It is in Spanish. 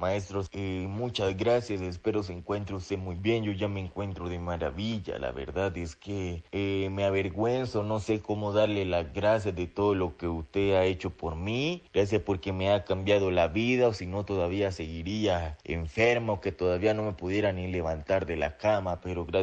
maestros. Muchas gracias, espero se encuentre usted muy bien. Yo ya me encuentro de maravilla. La verdad es que me avergüenzo, no sé cómo darle las gracias de todo lo que usted ha hecho por mí. Gracias porque me ha cambiado la vida, o si no todavía seguiría enfermo, que todavía no me pudiera ni levantar de la cama, pero gracias